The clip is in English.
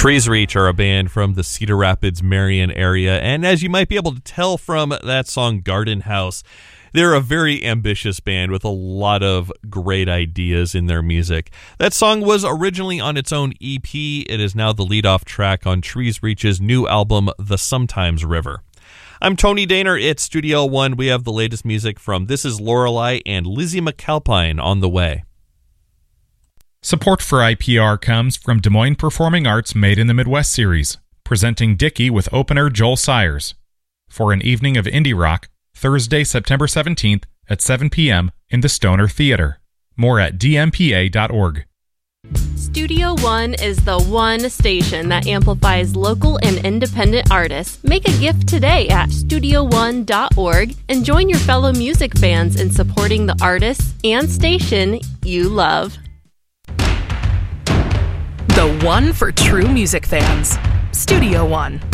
Trees Reach are a band from the Cedar Rapids, Marion area, and as you might be able to tell from that song Garden House, they're a very ambitious band with a lot of great ideas in their music. That song was originally on its own EP. It is now the lead-off track on Trees Reach's new album, The Sometimes River. I'm Tony Daner. It's Studio One. We have the latest music from This Is Lorelei and Lizzie McAlpine on the way. Support for IPR comes from Des Moines Performing Arts Made in the Midwest series, presenting Dickie with opener Joel Sayers for an evening of indie rock, Thursday, September 17th at 7 p.m. in the Stoner Theater. More at dmpa.org. Studio One is the one station that amplifies local and independent artists. Make a gift today at studioone.org and join your fellow music fans in supporting the artists and station you love. The one for true music fans. Studio One.